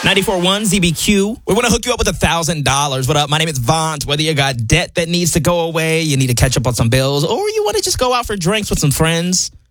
94.1 ZBQ. We want to hook you up with $1,000. What up? My name is Vaughn. Whether you got debt that needs to go away, you need to catch up on some bills, or you want to just go out for drinks with some friends,